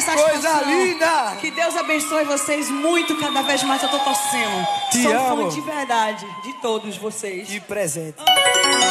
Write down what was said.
satisfação. Coisa linda! Que Deus abençoe vocês muito, cada vez mais eu tô torcendo. Te Sou amo. fã de verdade de todos vocês. Que presente.